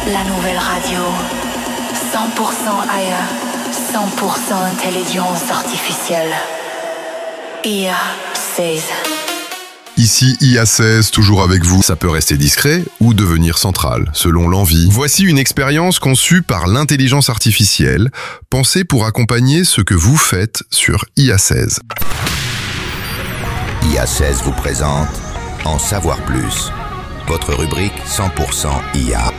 La nouvelle radio. 100% ailleurs. 100% intelligence artificielle. IA 16. Ici IA16, toujours avec vous. Ça peut rester discret ou devenir central, selon l'envie. Voici une expérience conçue par l'intelligence artificielle, pensée pour accompagner ce que vous faites sur IA16. IA16 vous présente En savoir plus, votre rubrique 100% IA.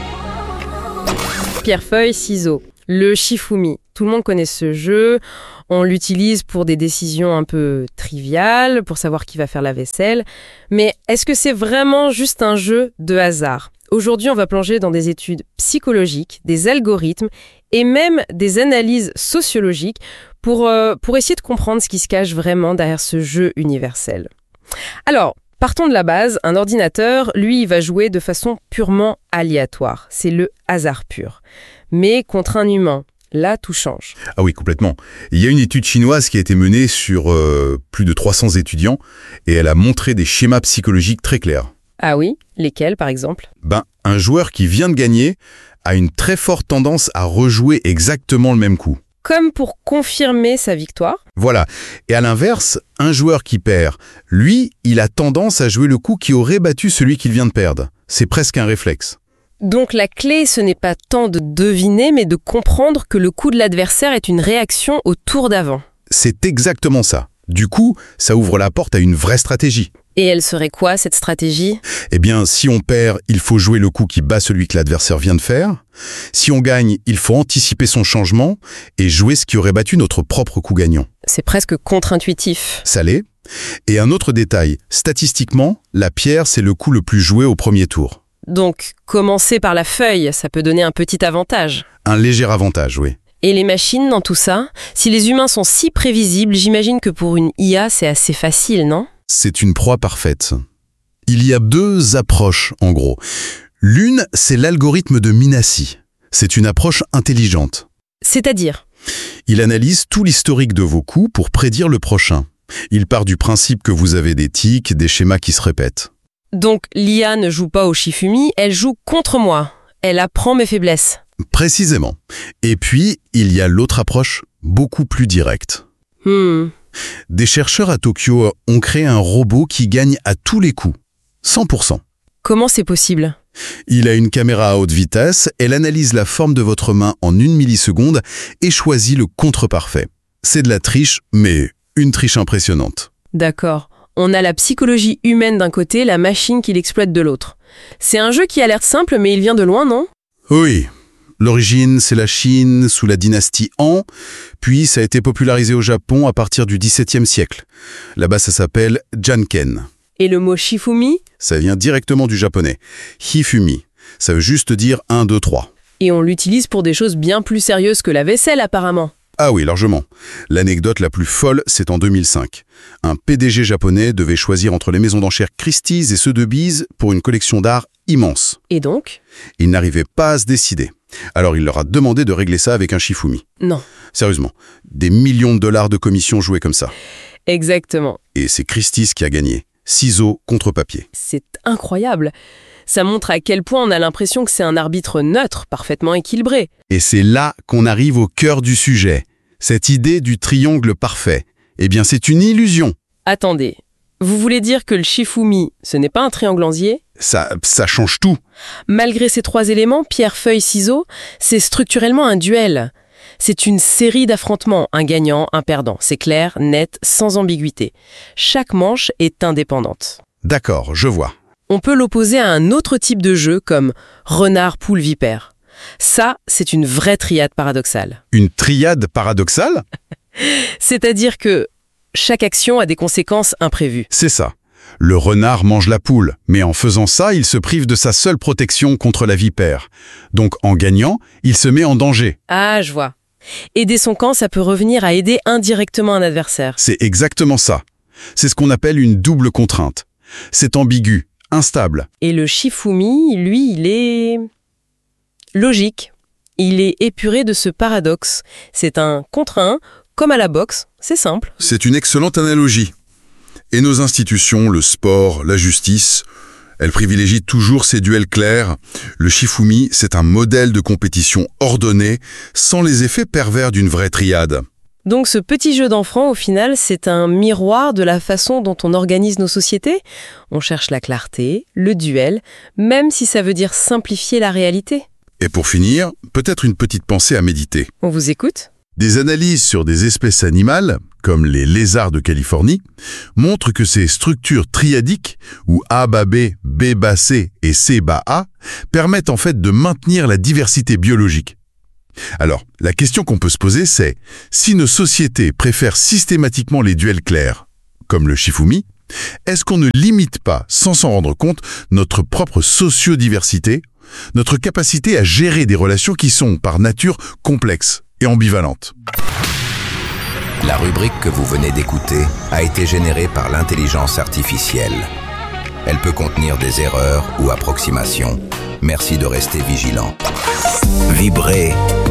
Pierre, feuille, ciseaux. Le Shifumi. Tout le monde connaît ce jeu. On l'utilise pour des décisions un peu triviales, pour savoir qui va faire la vaisselle. Mais est-ce que c'est vraiment juste un jeu de hasard ? Aujourd'hui, on va plonger dans des études psychologiques, des algorithmes et même des analyses sociologiques pour essayer de comprendre ce qui se cache vraiment derrière ce jeu universel. Alors, partons de la base. Un ordinateur, lui, il va jouer de façon purement aléatoire. C'est le hasard pur. Mais contre un humain, là, tout change. Ah oui, complètement. Il y a une étude chinoise qui a été menée sur plus de 300 étudiants et elle a montré des schémas psychologiques très clairs. Ah oui ? Lesquels, par exemple ? Un joueur qui vient de gagner a une très forte tendance à rejouer exactement le même coup. Comme pour confirmer sa victoire ? Voilà. Et à l'inverse, un joueur qui perd, lui, il a tendance à jouer le coup qui aurait battu celui qu'il vient de perdre. C'est presque un réflexe. Donc la clé, ce n'est pas tant de deviner, mais de comprendre que le coup de l'adversaire est une réaction au tour d'avant. C'est exactement ça. Du coup, ça ouvre la porte à une vraie stratégie. Et elle serait quoi, cette stratégie ? Eh bien, si on perd, il faut jouer le coup qui bat celui que l'adversaire vient de faire. Si on gagne, il faut anticiper son changement et jouer ce qui aurait battu notre propre coup gagnant. C'est presque contre-intuitif. Ça l'est. Et un autre détail, statistiquement, la pierre, c'est le coup le plus joué au premier tour. Donc, commencer par la feuille, ça peut donner un petit avantage. Un léger avantage, oui. Et les machines dans tout ça ? Si les humains sont si prévisibles, j'imagine que pour une IA, c'est assez facile, non ? C'est une proie parfaite. Il y a deux approches, en gros. L'une, c'est l'algorithme de Minasci. C'est une approche intelligente. C'est-à-dire ? Il analyse tout l'historique de vos coups pour prédire le prochain. Il part du principe que vous avez des tics, des schémas qui se répètent. Donc l'IA ne joue pas au Shifumi, elle joue contre moi. Elle apprend mes faiblesses. Précisément. Et puis, il y a l'autre approche, beaucoup plus directe. Des chercheurs à Tokyo ont créé un robot qui gagne à tous les coups. 100%. Comment c'est possible ? Il a une caméra à haute vitesse, elle analyse la forme de votre main en 1 milliseconde et choisit le contre parfait. C'est de la triche, mais une triche impressionnante. D'accord. On a la psychologie humaine d'un côté, la machine qui l'exploite de l'autre. C'est un jeu qui a l'air simple, mais il vient de loin, non ? Oui. L'origine, c'est la Chine, sous la dynastie Han, puis ça a été popularisé au Japon à partir du XVIIe siècle. Là-bas, ça s'appelle Janken. Et le mot Shifumi ? Ça vient directement du japonais. Hifumi. Ça veut juste dire 1, 2, 3. Et on l'utilise pour des choses bien plus sérieuses que la vaisselle, apparemment. Ah oui, largement. L'anecdote la plus folle, c'est en 2005. Un PDG japonais devait choisir entre les maisons d'enchères Christie's et Sotheby's pour une collection d'art immense. Et donc ? Il n'arrivait pas à se décider. Alors il leur a demandé de régler ça avec un Shifumi. Non. Sérieusement, des millions de dollars de commissions jouées comme ça. Exactement. Et c'est Christie's qui a gagné. Ciseaux contre papier. C'est incroyable. Ça montre à quel point on a l'impression que c'est un arbitre neutre, parfaitement équilibré. Et c'est là qu'on arrive au cœur du sujet. Cette idée du triangle parfait. Eh bien, c'est une illusion. Attendez, vous voulez dire que le Shifumi, ce n'est pas un triangle entier ? Ça change tout. Malgré ces 3 éléments, pierre, feuille, ciseaux, c'est structurellement un duel. C'est une série d'affrontements, un gagnant, un perdant. C'est clair, net, sans ambiguïté. Chaque manche est indépendante. D'accord, je vois. On peut l'opposer à un autre type de jeu comme renard, poule, vipère. Ça, c'est une vraie triade paradoxale. Une triade paradoxale ? C'est-à-dire que chaque action a des conséquences imprévues. C'est ça. Le renard mange la poule, mais en faisant ça, il se prive de sa seule protection contre la vipère. Donc en gagnant, il se met en danger. Ah, je vois. Aider son camp, ça peut revenir à aider indirectement un adversaire. C'est exactement ça. C'est ce qu'on appelle une double contrainte. C'est ambigu, instable. Et le Shifumi, lui, il est logique. Il est épuré de ce paradoxe. C'est un contre un, comme à la boxe, c'est simple. C'est une excellente analogie. Et nos institutions, le sport, la justice, Elle privilégie toujours ses duels clairs. Le Shifumi, c'est un modèle de compétition ordonné, sans les effets pervers d'une vraie triade. Donc ce petit jeu d'enfant, au final, c'est un miroir de la façon dont on organise nos sociétés. On cherche la clarté, le duel, même si ça veut dire simplifier la réalité. Et pour finir, peut-être une petite pensée à méditer. On vous écoute ? Des analyses sur des espèces animales, comme les lézards de Californie, montrent que ces structures triadiques, où A bat B, B bat C et C bat A, permettent en fait de maintenir la diversité biologique. Alors, la question qu'on peut se poser, c'est si nos sociétés préfèrent systématiquement les duels clairs, comme le Shifumi, est-ce qu'on ne limite pas, sans s'en rendre compte, notre propre sociodiversité, notre capacité à gérer des relations qui sont, par nature, complexes et ambivalentes? La rubrique que vous venez d'écouter a été générée par l'intelligence artificielle. Elle peut contenir des erreurs ou approximations. Merci de rester vigilant. Vibrez